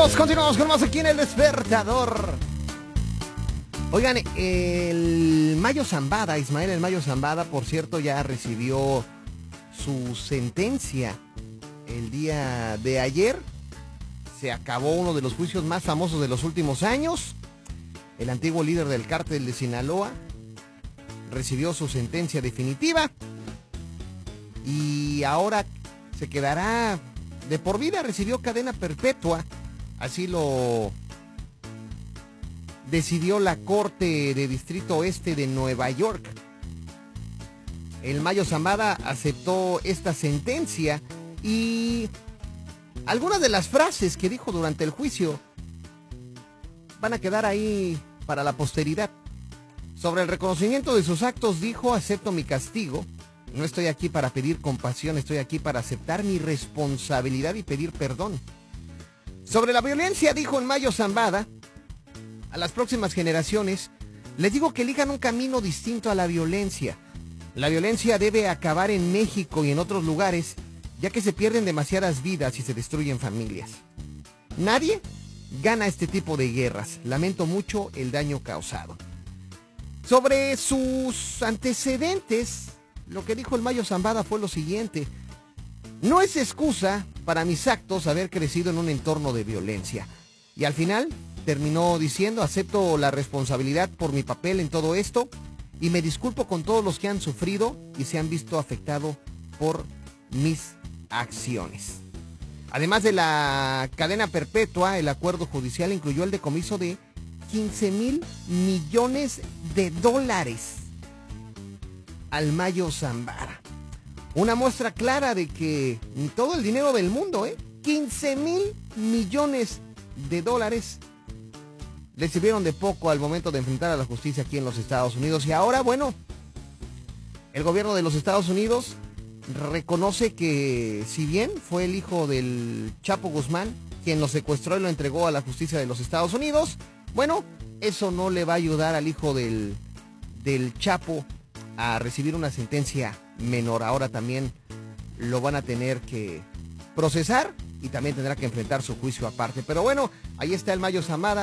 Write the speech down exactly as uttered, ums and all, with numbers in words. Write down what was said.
Continuamos, continuamos con más aquí en El Despertador. Oigan, el Mayo Zambada, Ismael El Mayo Zambada, por cierto, ya recibió su sentencia el día de ayer. Se acabó uno de los juicios más famosos de los últimos años. El antiguo líder del cártel de Sinaloa recibió su sentencia definitiva y ahora se quedará de por vida. Recibió cadena perpetua, así lo decidió la Corte de Distrito Oeste de Nueva York. El Mayo Zambada aceptó esta sentencia y algunas de las frases que dijo durante el juicio van a quedar ahí para la posteridad. Sobre el reconocimiento de sus actos dijo: acepto mi castigo, no estoy aquí para pedir compasión, estoy aquí para aceptar mi responsabilidad y pedir perdón. Sobre la violencia dijo el Mayo Zambada: a las próximas generaciones les digo que elijan un camino distinto a la violencia. La violencia debe acabar en México y en otros lugares, ya que se pierden demasiadas vidas y se destruyen familias. Nadie gana este tipo de guerras. Lamento mucho el daño causado. Sobre sus antecedentes, lo que dijo el Mayo Zambada fue lo siguiente: no es excusa para mis actos haber crecido en un entorno de violencia. Y al final terminó diciendo: acepto la responsabilidad por mi papel en todo esto y me disculpo con todos los que han sufrido y se han visto afectados por mis acciones. Además de la cadena perpetua, el acuerdo judicial incluyó el decomiso de quince mil millones de dólares al Mayo Zambada. Una muestra clara de que ni todo el dinero del mundo, ¿eh? quince mil millones de dólares le sirvieron de poco al momento de enfrentar a la justicia aquí en los Estados Unidos. Y ahora, bueno, el gobierno de los Estados Unidos reconoce que, si bien fue el hijo del Chapo Guzmán quien lo secuestró y lo entregó a la justicia de los Estados Unidos, bueno, eso no le va a ayudar al hijo del, del Chapo a recibir una sentencia menor. Ahora también lo van a tener que procesar y también tendrá que enfrentar su juicio aparte. Pero bueno, ahí está el Mayo Zambada.